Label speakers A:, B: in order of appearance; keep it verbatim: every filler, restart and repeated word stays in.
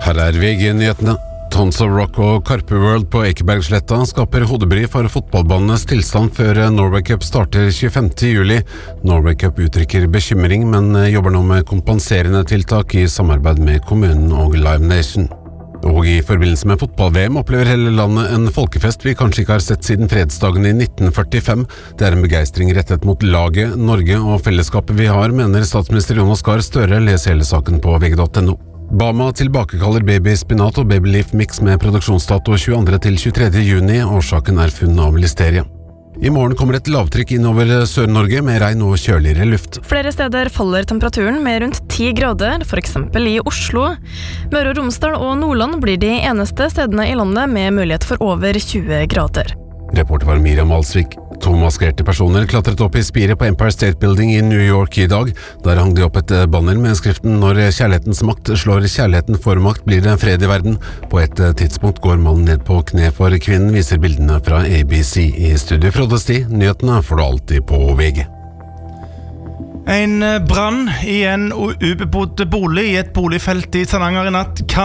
A: Her er V G-nyhetene. Tons of Rock og Karpe World på Ekebergsletta skaper hodebry for fotballbanenes tilstand før Norway Cup starter tjuefemte juli. Norway Cup uttrykker bekymring, men jobber nå med kompenserende tiltak i samarbeid med kommunen og Live Nation. Og i forbindelse med fotball-V M opplever hele landet en folkefest vi kanskje ikke har sett siden fredsdagen i nitten førtifem. Det er en begeistring rettet mot laget, Norge og fellesskapet vi har, mener statsminister Jonas Gahr Støre. Les hele saken på V G punktum no. Bama tilbakekaller babyspinat og babyleaf mix med produksjonsdato tjueandre til tjuetredje juni. Årsaken er funn av listeria. I morgen kommer et lavtrykk innover Sør-Norge med regn og kjøligere luft.
B: Flere steder faller temperaturen med rundt ti grader, for eksempel i Oslo. Møre og Romsdal og Nordland blir de eneste stedene i landet med mulighet for over tjue grader.
A: Reporter var Miriam Alsvik. To maskerte personer klatret opp i spiret på Empire State Building i New York i dag. Der hang de opp et banner med skriften «Når kjærlighetens makt slår kjærligheten for makt, blir det fred i verden». På et tidspunkt går mannen ned på kne for kvinnen, viser bildene fra A B C. I studio Frode Sti, nyhetene får du alltid på V G.
C: En brann i en ubebodd bolig i et boligfelt i Stavanger i natt kan